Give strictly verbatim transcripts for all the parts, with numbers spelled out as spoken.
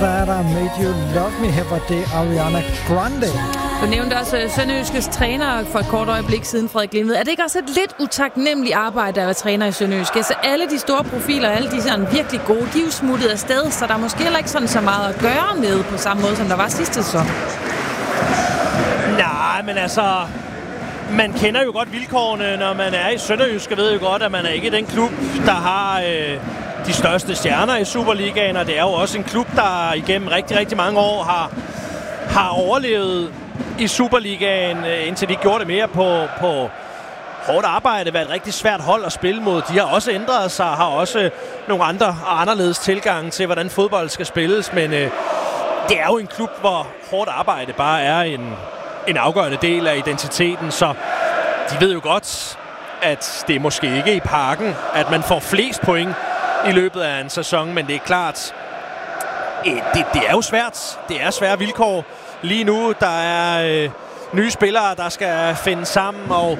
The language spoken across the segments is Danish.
That I Made You Love Me. Her var det Ariana Grande. Du nævnte også uh, Sønderjyskes træner for et kort øjeblik siden, Frederik Glimmed. Er det ikke også et lidt utaknemmeligt arbejde at være træner i Sønderjysk? Altså alle de store profiler, alle de sådan virkelig gode, de er jo smuttet afsted, så der er måske heller ikke sådan så meget at gøre med på samme måde, som der var sidste sæson. Nej, men altså... Man kender jo godt vilkårene, når man er i Sønderjysk, og ved jo godt, at man er ikke den klub, der har øh, de største stjerner i Superligaen, og det er jo også en klub, der igennem rigtig, rigtig mange år har, har overlevet i Superligaen, øh, indtil de gjorde det mere på, på hårdt arbejde, været et rigtig svært hold at spille mod. De har også ændret sig, har også nogle andre og anderledes tilgang til, hvordan fodbold skal spilles, men øh, det er jo en klub, hvor hårdt arbejde bare er en... en afgørende del af identiteten, så de ved jo godt, at det er måske ikke i Parken, at man får flest point i løbet af en sæson, men det er klart, det, det er jo svært. Det er svære vilkår. Lige nu, der er øh, nye spillere, der skal finde sammen, og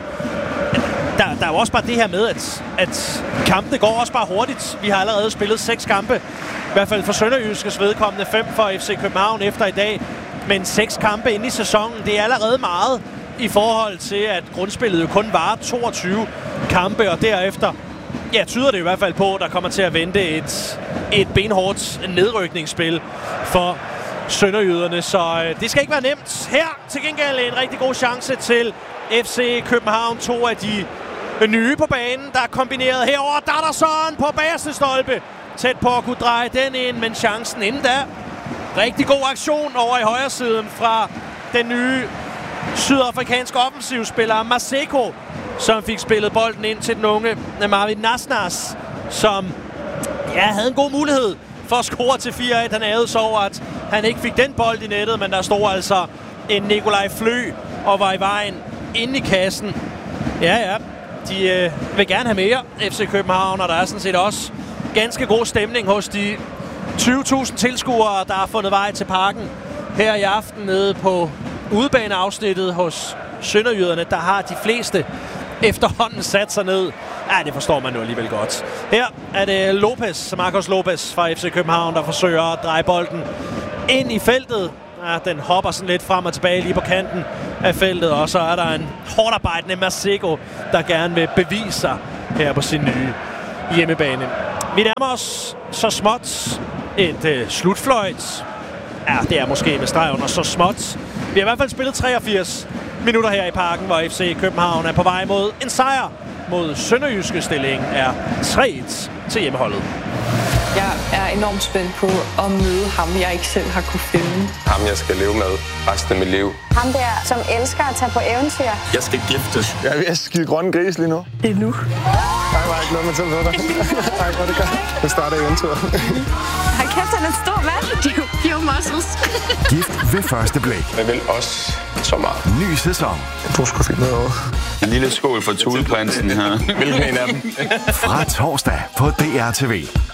der, der er jo også bare det her med, at, at kampene går også bare hurtigt. Vi har allerede spillet seks kampe, i hvert fald for Sønderjyskes vedkommende, fem for F C København efter i dag. Men seks kampe inde i sæsonen, det er allerede meget i forhold til, at grundspillet jo kun varer toogtyve kampe, og derefter, ja, tyder det i hvert fald på, at der kommer til at vente et, et benhårdt nedrykningsspil for sønderjyderne. Så øh, det skal ikke være nemt. Her til gengæld en rigtig god chance til F C København. To af de nye på banen, der er kombineret herover. Datterson på bagerste stolpe. Tæt på at kunne dreje den ind, men chancen inden da. Rigtig god aktion over i højre siden fra den nye sydafrikanske offensivspiller Maseko, som fik spillet bolden ind til den unge Marvin Nasnas, som ja, havde en god mulighed for at score til fire et. Han ærede så over, at han ikke fik den bold i nettet, men der stod altså en Nikolaj Flø og var i vejen inde i kassen. Ja, ja, de øh, vil gerne have mere, F C København, og der er sådan set også ganske god stemning hos de tyve tusind tilskuere, der har fundet vej til Parken her i aften nede på udebaneafsnittet hos sønderjyderne. Der har de fleste efterhånden sat sig ned. Ja, det forstår man jo alligevel godt. Her er det Lopez, Marcos Lopez fra F C København, der forsøger at dreje bolden ind i feltet. Ja, den hopper sådan lidt frem og tilbage lige på kanten af feltet, og så er der en hårdarbejdende Maseko, der gerne vil bevise sig her på sin nye hjemmebane. Vi nærmer os så småt et øh, slutfløjt. Ja, det er måske med streg under så småt. Vi har i hvert fald spillet treogfirs minutter her i Parken, hvor F C København er på vej mod en sejr mod Sønderjyske. Stillingen er tre et til hjemmeholdet. Jeg er enormt spændt på at møde ham, jeg ikke selv har kunne finde. Ham, jeg skal leve med resten af mit liv. Ham der, som elsker at tage på eventyr. Jeg skal giftes. Jeg er ved at skide grønne gris lige nu. Endnu. Jeg var ikke noget med til at dig. Tak for det godt. Nu starter eventyret. Har kæft, han er stor, mand. Pure muscles. Gift ved første blik. Jeg vil også så meget. Ny sæson. Du skulle fint noget over. En lille skål for Thuleprinsen her. Hvilken en af dem? Fra torsdag på D R T V.